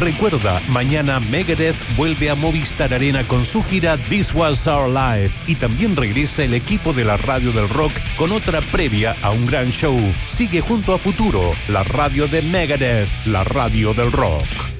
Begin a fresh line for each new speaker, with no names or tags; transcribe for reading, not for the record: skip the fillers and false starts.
Recuerda, mañana Megadeth vuelve a Movistar Arena con su gira This Was Our Life y también regresa el equipo de la Radio del Rock con otra previa a un gran show. Sigue junto a Futuro, la radio de Megadeth, la radio del rock.